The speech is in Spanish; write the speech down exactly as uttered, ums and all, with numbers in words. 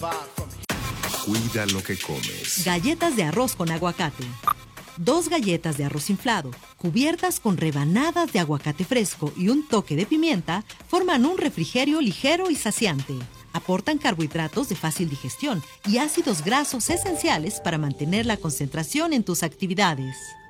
Cuida lo que comes. Galletas de arroz con aguacate. Dos galletas de arroz inflado, cubiertas con rebanadas de aguacate fresco y un toque de pimienta, forman un refrigerio ligero y saciante. Aportan carbohidratos de fácil digestión y ácidos grasos esenciales para mantener la concentración en tus actividades.